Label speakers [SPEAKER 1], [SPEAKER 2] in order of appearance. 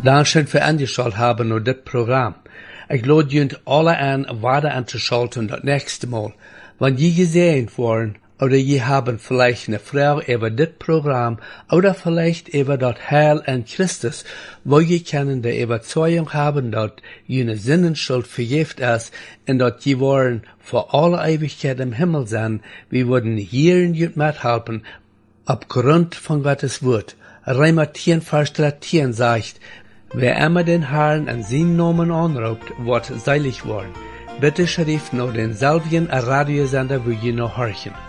[SPEAKER 1] Dankeschön für angeschaut haben und das Programm. Ich lade junt alle an, weiter anzuschalten das nächste Mal. Wenn je gesehen worden, oder je haben vielleicht eine Frau über das Programm, oder vielleicht über das Heil in Christus, wo je können die Überzeugung haben, dass jene Sinnenschuld vergift ist, und dass je wollen für alle Ewigkeit im Himmel sein, wir würden hier in jut mithelfen, aufgrund von Gottes Wort. Römer 10, Vers 13 sagt, wer immer den Herrn an seinen Namen anruft, wird seilig worden. Bitte schrift noch denselben Radiosender, wo je noch horchen.